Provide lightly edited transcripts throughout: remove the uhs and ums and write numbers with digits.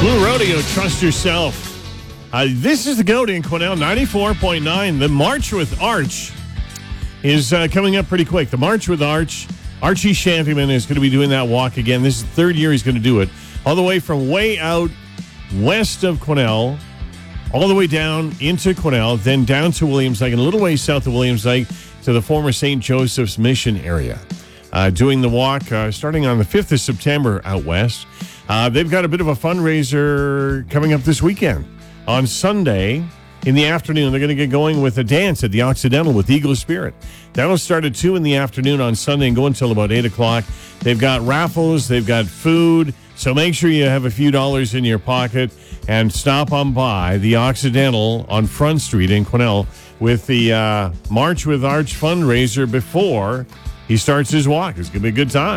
Blue Rodeo, Trust Yourself. This is the GOAT in Quesnel, 94.9. The March with Arch is coming up pretty quick. The March with Arch. Archie Shantyman is going to be doing that walk again. This is the third year he's going to do it. All the way from way out west of Quesnel, all the way down into Quesnel, then down to Williams Lake, and a little way south of Williams Lake to the former St. Joseph's Mission area. Doing the walk starting on the 5th of September out west. They've got a bit of a fundraiser coming up this weekend. On Sunday in the afternoon, they're going to get going with a dance at the Occidental with Eagle Spirit. That'll start at 2 in the afternoon on Sunday and go until about 8 o'clock. They've got raffles, they've got food, so make sure you have a few dollars in your pocket and stop on by the Occidental on Front Street in Quesnel with the March with Arch fundraiser before he starts his walk. It's going to be a good time.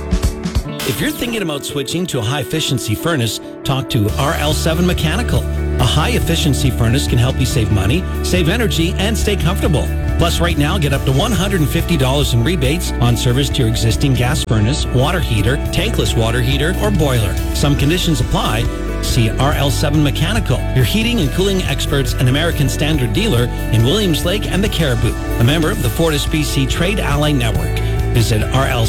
If you're thinking about switching to a high-efficiency furnace, talk to RL7 Mechanical. A high-efficiency furnace can help you save money, save energy, and stay comfortable. Plus, right now, get up to $150 in rebates on service to your existing gas furnace, water heater, tankless water heater, or boiler. Some conditions apply. See RL7 Mechanical, your heating and cooling experts and American Standard dealer in Williams Lake and the Caribou. A member of the Fortis BC Trade Ally Network. Visit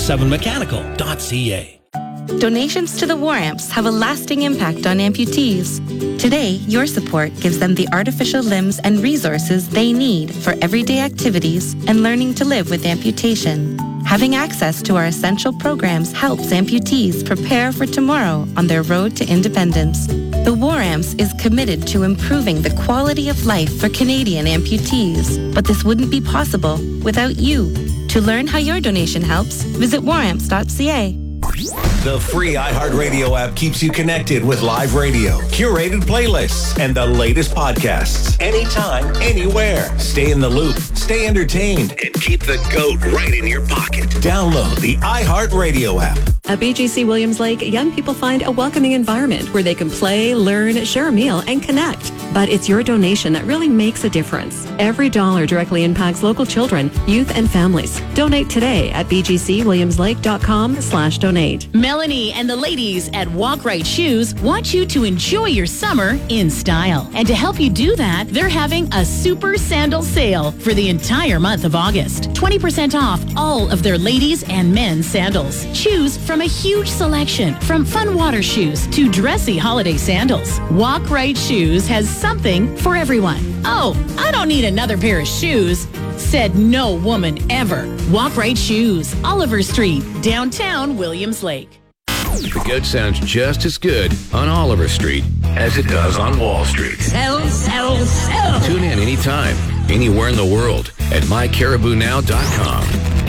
rl7mechanical.ca. Donations to the War Amps have a lasting impact on amputees. Today, your support gives them the artificial limbs and resources they need for everyday activities and learning to live with amputation. Having access to our essential programs helps amputees prepare for tomorrow on their road to independence. The War Amps is committed to improving the quality of life for Canadian amputees, but this wouldn't be possible without you. To learn how your donation helps, visit waramps.ca. The free iHeartRadio app keeps you connected with live radio, curated playlists, and the latest podcasts. Anytime, anywhere. Stay in the loop, stay entertained, and keep the GOAT right in your pocket. Download the iHeartRadio app. At BGC Williams Lake, young people find a welcoming environment where they can play, learn, share a meal, and connect. But it's your donation that really makes a difference. Every dollar directly impacts local children, youth, and families. Donate today at bgcwilliamslake.com/donate. Melanie and the ladies at Walk Right Shoes want you to enjoy your summer in style. And to help you do that, they're having a super sandal sale for the entire month of August. 20% off all of their ladies and men's sandals. Choose from a huge selection, from fun water shoes to dressy holiday sandals. Walk Right Shoes has something for everyone. Oh, I don't need another pair of shoes, said no woman ever. Walk Right Shoes, Oliver Street, downtown Williams Lake. The GOAT sounds just as good on Oliver Street as it does on Wall Street. Sell, sell, sell. Tune in anytime, anywhere in the world at mycaribounow.com.